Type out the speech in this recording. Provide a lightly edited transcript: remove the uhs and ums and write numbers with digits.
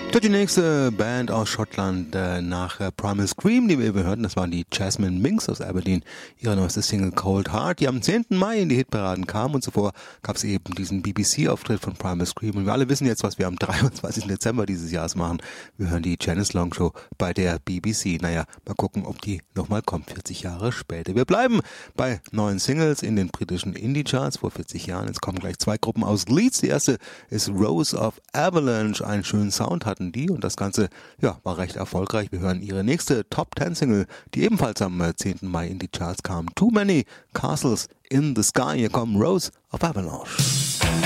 Die nächste Band aus Schottland nach Primal Scream, die wir eben hörten, das waren die Jasmine Minks aus Aberdeen. Ihre neueste Single Cold Heart, die am 10. Mai in die Hitparaden kam, und zuvor gab es eben diesen BBC-Auftritt von Primal Scream. Und wir alle wissen jetzt, was wir am 23. Dezember dieses Jahres machen. Wir hören die Janice Long Show bei der BBC. Naja, mal gucken, ob die nochmal kommt, 40 Jahre später. Wir bleiben bei neuen Singles in den britischen Indie-Charts vor 40 Jahren. Jetzt kommen gleich zwei Gruppen aus Leeds. Die erste ist Rose of Avalanche. Einen schönen Sound hatten die, und das Ganze war recht erfolgreich. Wir hören ihre nächste Top-10-Single, die ebenfalls am 10. Mai in die Charts kam. Too Many Castles in the Sky. Hier kommen Rose of Avalanche.